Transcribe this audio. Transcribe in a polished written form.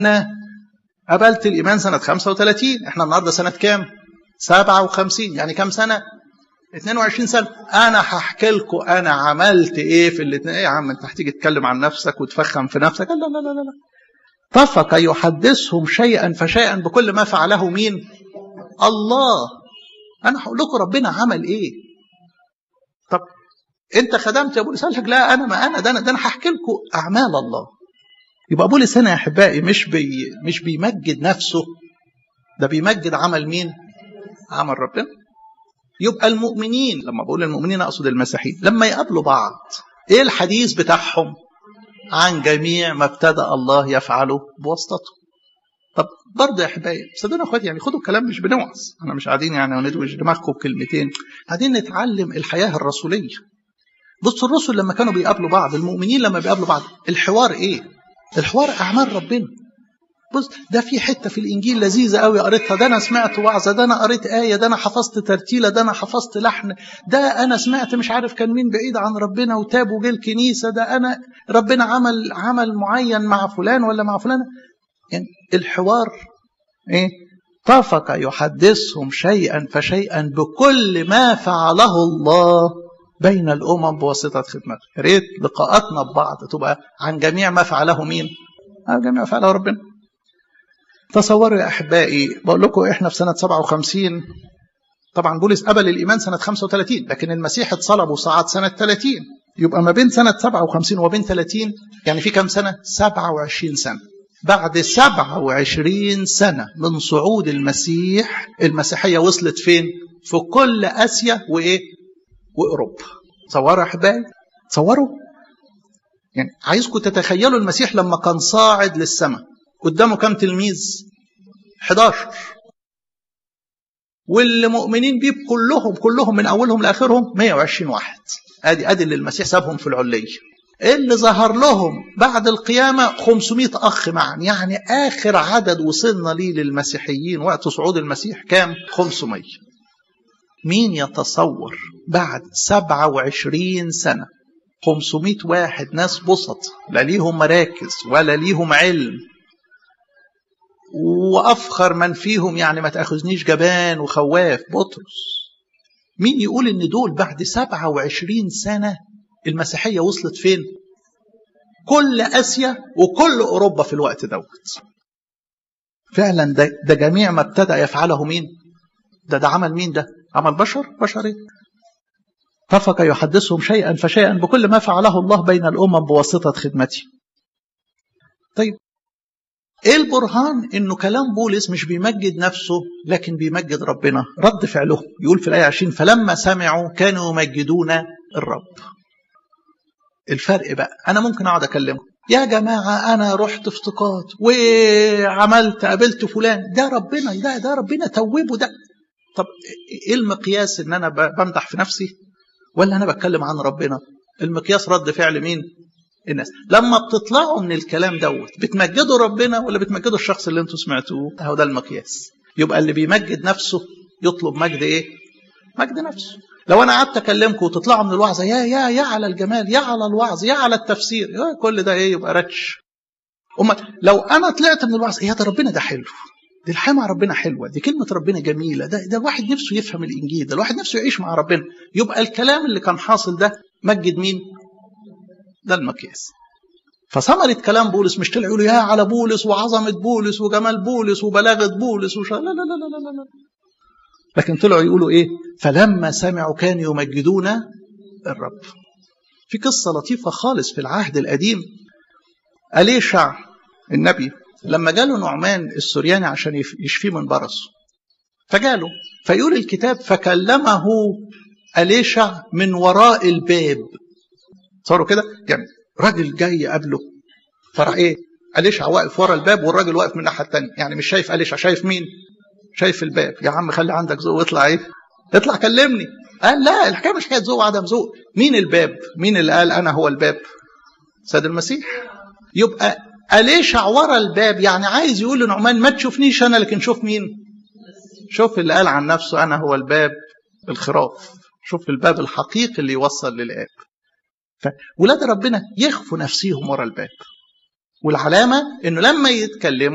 أنا قبلت الإيمان سنة 35، إحنا النهاردة سنة كام؟ 57، يعني كام سنة؟ 22 سنة. أنا هحكي لكم أنا عملت إيه في الاثنين. إيه يا عم أنت هتيجي تتكلم عن نفسك وتفخم في نفسك؟ لا لا لا لا لا. طفق يحدثهم شيئا فشيئا بكل ما فعله مين؟ الله. أنا هقول لكم ربنا عمل إيه. طب أنت خدمت يا بولس؟ قال لك لا أنا ما أنا ده أنا هحكي لكم أعمال الله. يبقى بولس هنا يا أحبائي مش بيمجد نفسه، ده بيمجد عمل مين؟ عمل ربنا. يبقى المؤمنين، لما بقول المؤمنين أقصد المسيحيين، لما يقابلوا بعض إيه الحديث بتاعهم؟ عن جميع ما ابتدأ الله يفعله بواسطته. طب برضه يا أحبائي صدقوني أخواتي، يعني خدوا الكلام مش بنوعظ، أنا مش قاعدين يعني وندوش دماغكم بكلمتين، قاعدين نتعلم الحياة الرسولية. بصوا الرسل لما كانوا بيقابلوا بعض، المؤمنين لما بيقابلوا بعض، الحوار إيه؟ الحوار أعمال ربنا. بص ده في حتة في الإنجيل لذيذة قوي قريتها، ده أنا سمعت وعظة، ده أنا قريت آية، ده أنا حفظت ترتيلة، ده أنا حفظت لحن، ده أنا سمعت مش عارف كان مين بعيد عن ربنا وتاب وجه الكنيسة، ده أنا ربنا عمل معين مع فلان ولا مع فلانة. يعني الحوار إيه؟ طفق يحدثهم شيئا فشيئا بكل ما فعله الله بين الأمم بواسطة خدمته. يا ريت لقاءاتنا ببعض تبقى عن جميع ما فعله مين؟ جميع ما فعله ربنا. تصوروا يا أحبائي، بقول لكم إحنا في سنة 57، طبعا بولس قبل الإيمان سنة 35، لكن المسيح اتصلب وصعد سنة 30، يبقى ما بين سنة 57 وبين 30 يعني في كم سنة؟ 27 سنة. بعد 27 سنة من صعود المسيح، المسيحية وصلت فين؟ في كل آسيا وإيه؟ وأوروبا. تصوروا يا أحبائي؟ تصوروا؟ يعني عايزكم تتخيلوا المسيح لما كان صاعد للسماء قدامه كم تلميذ؟ 11. واللي مؤمنين بيه كلهم من أولهم لآخرهم 120 واحد. أدي اللي المسيح سابهم في العلية. اللي ظهر لهم بعد القيامة 500 أخ معا، يعني آخر عدد وصلنا ليه للمسيحيين وقت صعود المسيح كام؟ 500. مين يتصور بعد 27 سنة 500 واحد ناس بسط، لا ليهم مراكز ولا ليهم علم، وأفخر من فيهم يعني ما تأخذنيش جبان وخواف بطرس، مين يقول إن دول بعد 27 سنة المسيحية وصلت فين؟ كل آسيا وكل أوروبا في الوقت دوت. فعلا ده جميع ما ابتدأ يفعله مين؟ ده عمل مين؟ ده عمل بشري. طفق يحدثهم شيئا فشيئا بكل ما فعله الله بين الأمم بواسطة خدمته. طيب ايه البرهان انه كلام بولس مش بيمجد نفسه لكن بيمجد ربنا؟ رد فعله يقول في الآية 20 فلما سمعوا كانوا يمجدون الرب. الفرق بقى انا ممكن اقعد اكلمكم يا جماعة انا رحت افتقاد وعملت قابلت فلان، ده ربنا، ده ربنا توبه ده. طب ايه المقياس؟ ان انا بمدح في نفسي ولا انا بتكلم عن ربنا؟ المقياس رد فعل مين؟ الناس. لما بتطلعوا من الكلام دوت بتمجدوا ربنا ولا بتمجدوا الشخص اللي انتوا سمعتوه؟ هو ده المقياس. يبقى اللي بيمجد نفسه يطلب مجد ايه؟ مجد نفسه. لو انا قعدت اكلمكم وتطلعوا من الوعظه يا على الجمال، يا على الوعظ، يا على التفسير، كل ده ايه؟ يبقى رتش. لو انا طلعت من الوعظ ده ربنا ده حلو، دي الحياه مع ربنا حلوه، دي كلمه ربنا جميله، ده الواحد نفسه يفهم الانجيل، ده الواحد نفسه يعيش مع ربنا، يبقى الكلام اللي كان حاصل ده مجد مين؟ ده المقياس. فثمرة كلام بولس مش طلعوا يقولوا يا على بولس وعظمة بولس وجمال بولس وبلاغة بولس لا لا لا لا لا، لكن طلعوا يقولوا ايه؟ فلما سمعوا كانوا يمجدون الرب. في قصة لطيفة خالص في العهد القديم، أليشع النبي لما جاله نعمان السورياني عشان يشفيه من برصه، فجاله فيقول الكتاب فكلمه أليشع من وراء الباب. صاروا كده يعني راجل جاي قبله، فرح ايه؟ أليشع واقف ورا الباب والراجل واقف من الناحيه الثانيه، يعني مش شايف أليشع، شايف مين؟ شايف الباب. يا عم خلي عندك ذوق واطلع ايه؟ اطلع كلمني. قال لا، الحكايه مش حكايه ذوق وعدم ذوق. مين الباب؟ مين اللي قال انا هو الباب؟ سيد المسيح. يبقى أليشع ورا الباب، يعني عايز يقول لنعمان ما تشوفنيش انا لكن شوف مين؟ شوف اللي قال عن نفسه انا هو الباب الخراف، شوف الباب الحقيقي اللي يوصل للآب. فولاد ربنا يخفوا نفسيهم ورا الباب، والعلامة انه لما يتكلموا